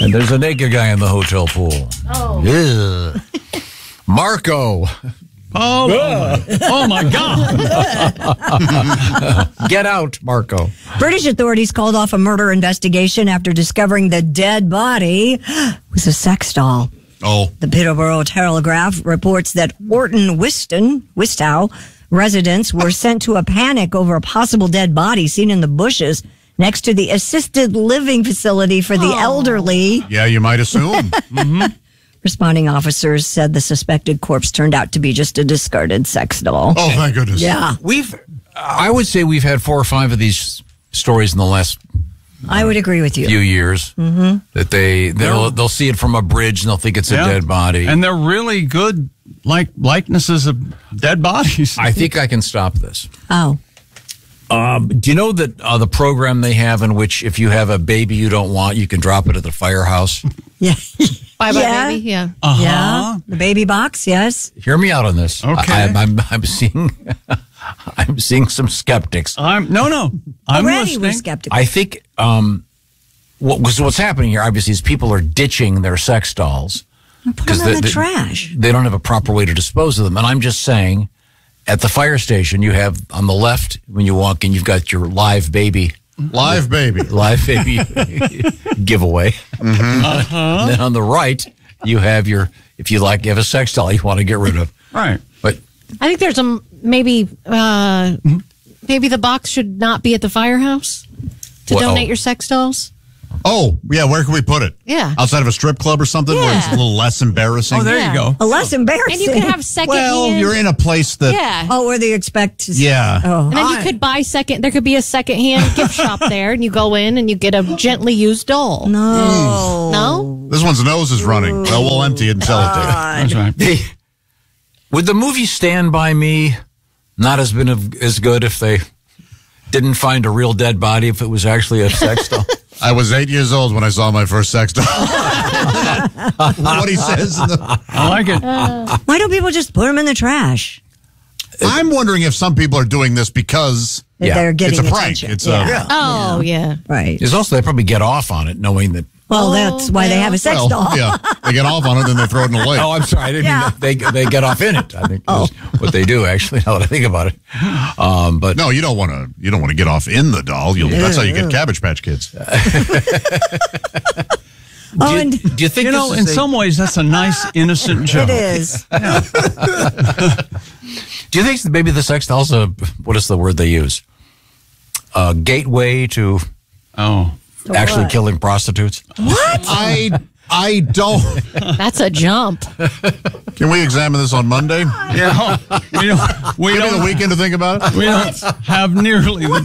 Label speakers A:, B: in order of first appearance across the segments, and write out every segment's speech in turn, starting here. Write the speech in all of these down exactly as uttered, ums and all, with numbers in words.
A: And there's a naked guy in the hotel pool.
B: Oh.
A: Yeah. Marco.
C: Oh, oh, my, oh my God.
A: Get out, Marco.
B: British authorities called off a murder investigation after discovering the dead body was a sex doll.
D: Oh.
B: The Peterborough Telegraph reports that Orton Whiston, Wistow residents were sent to a panic over a possible dead body seen in the bushes next to the assisted living facility for the oh. elderly.
D: Yeah, you might assume. Mm-hmm.
B: Responding officers said the suspected corpse turned out to be just a discarded sex doll.
D: Oh, thank goodness.
B: Yeah.
A: We've, I would say we've had four or five of these stories in the last
B: I would agree with you.
A: few years.
B: Mm-hmm.
A: That they, they'll, they'll see it from a bridge and they'll think it's
C: Yeah.
A: a dead body.
C: And they're really good like likenesses of dead bodies.
A: I think I can stop this.
B: Oh.
A: Um, do you know that uh, the program they have in which if you have a baby you don't want, you can drop it at the firehouse?
B: Yeah.
E: Bye bye,
B: Yeah.
E: baby. Yeah.
C: Uh-huh.
B: Yeah. The baby box, yes.
A: Hear me out on this.
C: Okay.
A: I, I'm, I'm, I'm seeing, I'm seeing some skeptics.
C: I'm no, no. I'm
B: Already
C: listening.
B: we're skeptical.
A: I think um, what was what's happening here. Obviously, is people are ditching their sex dolls
B: Put
A: because
B: them in
A: they,
B: the
A: they-
B: trash.
A: they don't have a proper way to dispose of them. And I'm just saying, at the fire station, you have on the left when you walk in, you've got your live baby,
D: Live baby.
A: live baby giveaway.
D: Mm-hmm.
C: Uh-huh.
A: And then on the right, you have your if you like, you have a sex doll you want to get rid of.
C: Right.
A: But
E: I think there's a maybe uh, maybe the box should not be at the firehouse to
A: Well,
E: donate
A: oh.
E: your sex dolls.
D: Oh, yeah, where can we put it?
E: Yeah.
D: Outside of a strip club or something where it's a
E: Yeah.
D: little less embarrassing?
C: Oh, there
E: Yeah.
C: you go.
B: A less embarrassing.
E: And you can have second
D: Well,
E: hand.
D: you're in a place that...
E: Yeah.
B: Oh, where they expect to
D: Yeah.
B: Oh.
E: And then you could buy second. There could be a second-hand gift shop there, and you go in and you get a gently used doll.
B: No.
E: No?
D: This one's nose is running. Well, we'll empty it and sell it to you.
C: That's right.
A: Hey, would the movie Stand By Me not have been as good if they didn't find a real dead body, if it was actually a sex doll?
D: I was eight years old when I saw my first sex doll. What he says. In the,
C: I like it.
B: Why don't people just put them in the trash?
D: I'm wondering if some people are doing this because
B: That
A: Yeah.
B: they're getting
D: it's a prank.
B: attention.
D: It's
B: yeah.
D: a,
E: Oh, yeah.
B: Right.
A: There's also, they probably get off on it knowing that.
B: Well, that's why they have a sex
D: well,
B: doll.
D: yeah. They get off on it, then they throw it in the lake.
A: Oh, I'm sorry. I didn't
B: Yeah.
A: mean that. They, they get off in it, I think is what they do, actually, now that I think about it. Um, but
D: No, you don't want to. You don't want to get off in the doll. You'll, that's how you get Cabbage Patch Kids.
A: do,
B: Oh,
A: you,
B: and
A: do you think
C: You know,
A: this
C: in
A: is a-
C: some ways, that's a nice, innocent joke.
B: it is.
A: do you think maybe the sex doll's a, what is the word they use? A gateway to
C: Oh.
A: actually
B: what?
A: killing prostitutes?
B: What?
D: I I don't.
E: That's a jump.
D: Can we examine this on Monday?
C: Yeah. We don't, we
D: Give me the
C: don't,
D: weekend to think about it.
C: we don't have nearly the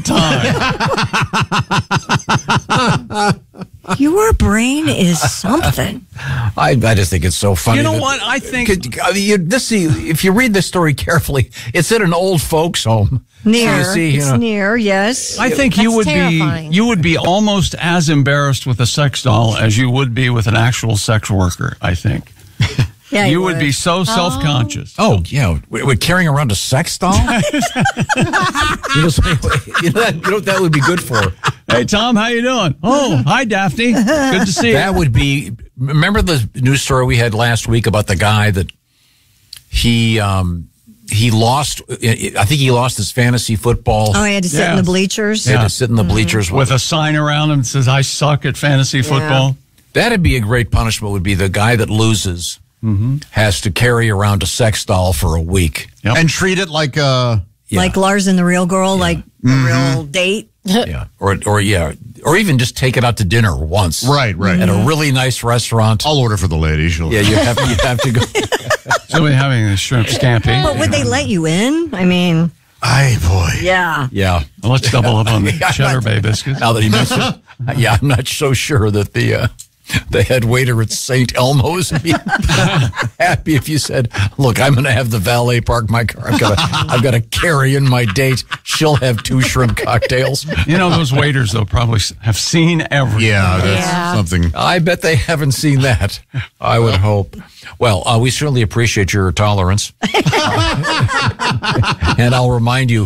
C: time.
B: Your brain is something.
A: I, I just think it's so funny.
C: You know
A: that-
C: what? I think-
A: Could- I mean, you, this, if you read this story carefully, it's in an old folks' home.
B: Near.
A: So you see, you
B: it's
A: know,
B: near, yes.
C: I think you
E: That's
C: would
E: terrifying.
C: be you would be almost as embarrassed with a sex doll as you would be with an actual sex worker. I think
B: Yeah,
C: you would be so self-conscious.
A: Oh, yeah. We're, we're carrying around a sex doll? you, know, so- you, know that, you know what that would be good for?
C: Hey Tom, how you doing? Oh, hi Daphne. Good to see you.
A: That would be. Remember the news story we had last week about the guy that he um, he lost. I think he lost his fantasy football.
B: Oh, he had to sit in
C: Yeah.
B: the bleachers.
A: He had
C: Yeah.
A: to sit in the bleachers
C: With a sign around him that says "I suck at fantasy football."
A: That'd be a great punishment. Would be the guy that loses has to carry around a sex doll for a week.
C: Yep.
D: And treat it like a.
A: Yeah.
B: Like Lars and the Real Girl, like a real date.
A: Yeah, or or yeah, or even just take it out to dinner once.
D: Right, right.
A: At a really nice restaurant.
D: I'll order for the lady. She'll.
A: Yeah, you have you have to go.
C: So we're having a shrimp scampi.
B: But would they let you in? I mean,
D: Ay, boy.
B: yeah.
A: Yeah.
C: Well, let's double up on the
A: Yeah,
C: cheddar bay biscuits.
A: Now that he mentioned, yeah, I'm not so sure that the uh, the head waiter at Saint Elmo's would be happy if you said, "Look, I'm going to have the valet park my car. I've got to, I've got to carry in my date. She'll have two shrimp cocktails."
C: You know, those waiters, though, probably s- have seen everything.
D: Yeah, that's
E: Yeah.
D: something.
A: I bet they haven't seen that. I would hope. Well, uh, we certainly appreciate your tolerance, and I'll remind you.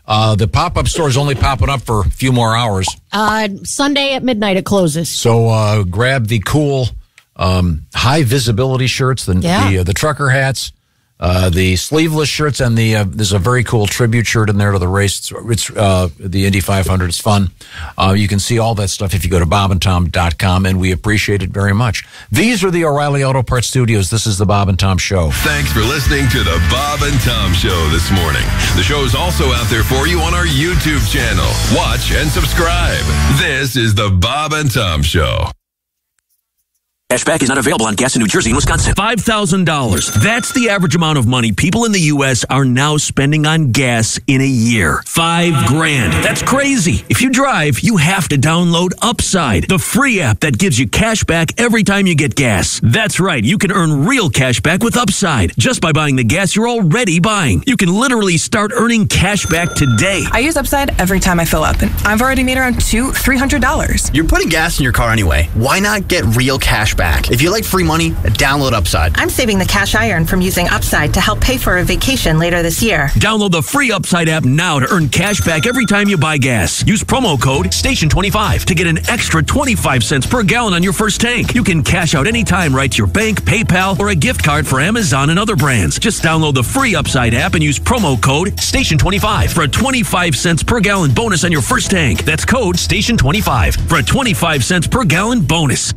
A: Uh, the pop-up store is only popping up for a few more hours.
E: Uh, Sunday at midnight it closes.
A: So uh, grab the cool um, high-visibility shirts, the,
E: Yeah.
A: the, uh, the trucker hats, uh, the sleeveless shirts, and the uh, there's a very cool tribute shirt in there to the race. It's, it's uh, the Indy five hundred. It's fun. Uh, you can see all that stuff if you go to bob and tom dot com, and we appreciate it very much. These are the O'Reilly Auto Parts Studios. This is the Bob and Tom Show.
F: Thanks for listening to the Bob and Tom Show this morning. The show is also out there for you on our YouTube channel. Watch and subscribe. This is the Bob and Tom Show.
G: Cashback is not available on gas in New Jersey and Wisconsin. five thousand dollars. That's the average amount of money people in the U S are now spending on gas in a year. Five grand. That's crazy. If you drive, you have to download Upside, the free app that gives you cash back every time you get gas. That's right. You can earn real cash back with Upside just by buying the gas you're already buying. You can literally start earning cash back today.
H: I use Upside every time I fill up, and I've already made around two, three hundred dollars.
I: You're putting gas in your car anyway. Why not get real cash back? If you like free money, download Upside.
H: I'm saving the cash I earn from using Upside to help pay for a vacation later this year.
G: Download the free Upside app now to earn cash back every time you buy gas. Use promo code station twenty-five to get an extra twenty-five cents per gallon on your first tank. You can cash out anytime right to your bank, PayPal, or a gift card for Amazon and other brands. Just download the free Upside app and use promo code station twenty-five for a twenty-five cents per gallon bonus on your first tank. That's code station twenty-five for a twenty-five cents per gallon bonus.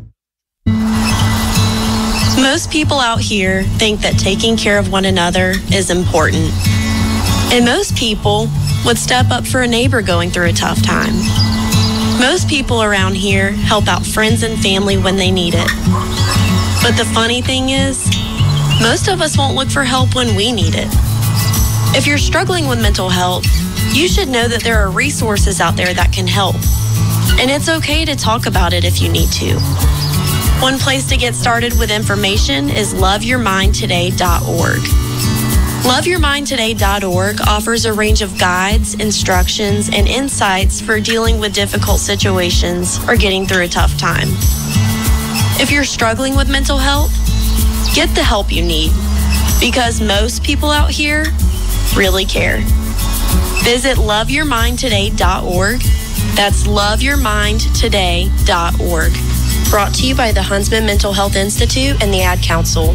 J: Most people out here think that taking care of one another is important. And most people would step up for a neighbor going through a tough time. Most people around here help out friends and family when they need it. But the funny thing is, most of us won't look for help when we need it. If you're struggling with mental health, you should know that there are resources out there that can help. And it's okay to talk about it if you need to. One place to get started with information is love your mind today dot org. love your mind today dot org offers a range of guides, instructions, and insights for dealing with difficult situations or getting through a tough time. If you're struggling with mental health, get the help you need, because most people out here really care. Visit love your mind today dot org. That's love your mind today dot org. Brought to you by the Huntsman Mental Health Institute and the Ad Council.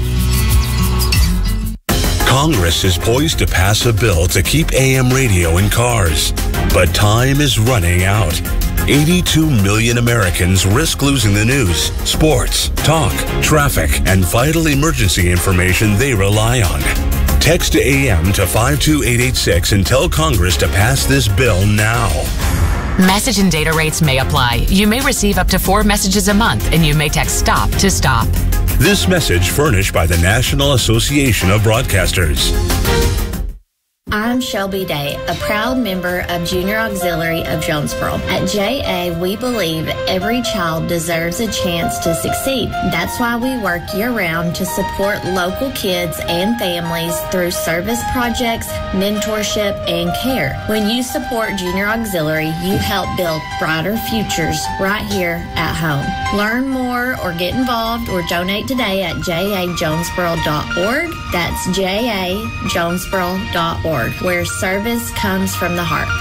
K: Congress is poised to pass a bill to keep A M radio in cars, but time is running out. eighty-two million Americans risk losing the news, sports, talk, traffic, and vital emergency information they rely on. Text A M to five two eight eight six and tell Congress to pass this bill now.
L: Message and data rates may apply. You may receive up to four messages a month, and you may text STOP to stop.
K: This message furnished by the National Association of Broadcasters.
M: I'm Shelby Day, a proud member of Junior Auxiliary of Jonesboro. At J A, we believe every child deserves a chance to succeed. That's why we work year-round to support local kids and families through service projects, mentorship, and care. When you support Junior Auxiliary, you help build brighter futures right here at home. Learn more or get involved or donate today at j a jonesboro dot org. That's j a jonesboro dot org, where service comes from the heart.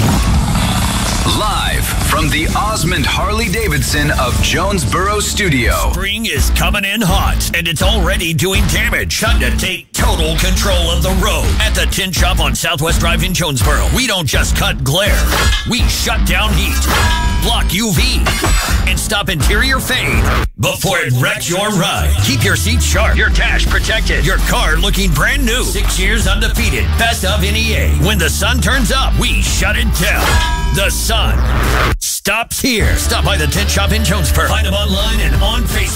N: Live from the Osmond Harley-Davidson of Jonesboro studio.
O: Spring is coming in hot, and it's already doing damage. Time to take total control of the road. At the Tint Shop on Southwest Drive in Jonesboro, we don't just cut glare. We shut down heat, block U V, and stop interior fade before it wrecks your ride. Keep your seats sharp, your dash protected, your car looking brand new. Six years undefeated, best of N E A. When the sun turns up, we shut it down. The sun stops here. Stop by the Tint Shop in Jonesboro. Find them online and on Facebook.